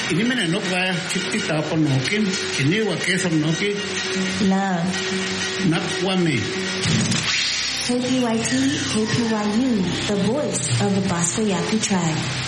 Inimene nokwa chitita ponokin, iniwa kesom noki. Love. Nakwame. KPYT, KPYU, the voice of the Bosco Yaku tribe.